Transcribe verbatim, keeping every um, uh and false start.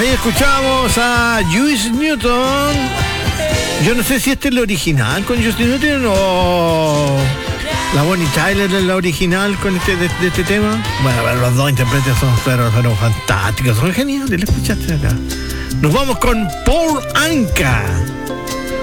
escuchamos a Juice Newton. Yo no sé si este es el original con Juice Newton o la Bonnie Tyler es la original con este, de, de este tema. Bueno, bueno, los dos intérpretes son pero, pero fantásticos, son geniales, lo escuchaste acá. Nos vamos con Paul Anka.